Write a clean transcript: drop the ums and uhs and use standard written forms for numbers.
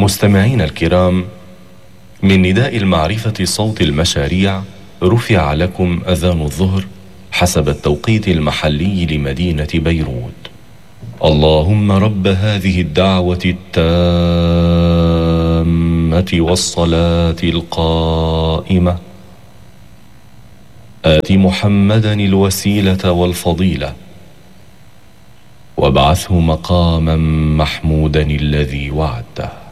مستمعين الكرام، من نداء المعرفة صوت المشاريع رفع لكم أذان الظهر حسب التوقيت المحلي لمدينة بيروت. اللهم رب هذه الدعوة التامة والصلاة القائمة آت محمدا الوسيلة والفضيلة وابعثه مقاما محمودا الذي وعدته.